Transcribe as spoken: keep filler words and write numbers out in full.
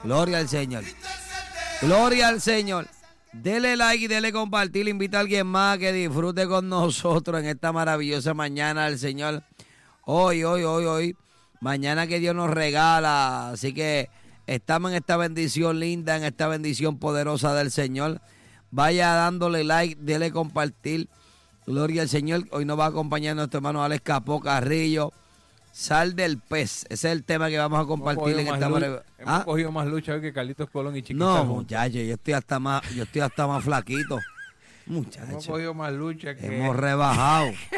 Gloria al Señor. Gloria al Señor. Dele like y dele compartir. Invita a alguien más que disfrute con nosotros en esta maravillosa mañana del Señor. Hoy, hoy, hoy, hoy. Mañana que Dios nos regala. Así que estamos en esta bendición linda, en esta bendición poderosa del Señor. Vaya dándole like, dele compartir. Gloria al Señor. Hoy nos va a acompañar nuestro hermano Alex Capó Carrillo. Sal del pez. Ese es el tema que vamos a compartir en esta maravillosa. Hemos ¿Ah? cogido más lucha hoy que Carlitos Colón y Chiquita. No, muchachos, yo estoy hasta más, yo estoy hasta más flaquito. Muchachos. Hemos cogido más lucha que... Hemos rebajado.